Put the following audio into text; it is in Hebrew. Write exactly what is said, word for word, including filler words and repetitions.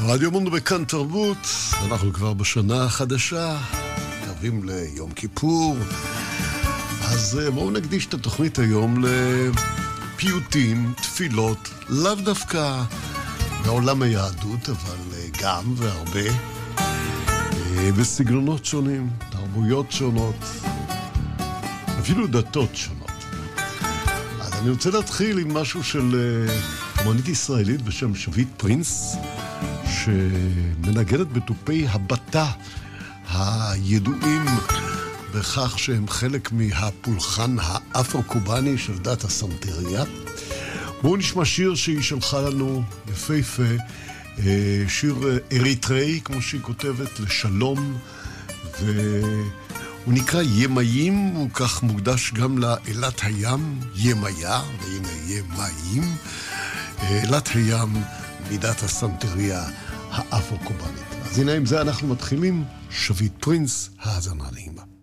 רדיו מונדו בכאן תרבות, אנחנו כבר בשנה החדשה, קרבים ליום כיפור, אז בואו נקדיש את התוכנית היום לפיוטים, תפילות, לאו דווקא בעולם היהדות, אבל גם והרבה בסגנונות שונים, תרבויות שונות, אפילו דתות שונות. אז אני רוצה להתחיל עם משהו של אמנית ישראלית בשם שביט פרינס, שמנגנת בתופי הבטה הידועים בכך שהם חלק מהפולחן האפרו-קובני של דת הסנטריה. בואו נשמע שיר שהיא שלחה לנו יפהפה, שיר אריתראי כמו שהיא כותבת, לשלום, והוא נקרא ימאים, הוא כך מוקדש גם לאלת הים, ימיה, והנה ימאים, אלת הים מדת הסנטריה האפרו-קובנית. אז הנה עם זה אנחנו מתחילים, שביט פרינס, האזנה נעימה.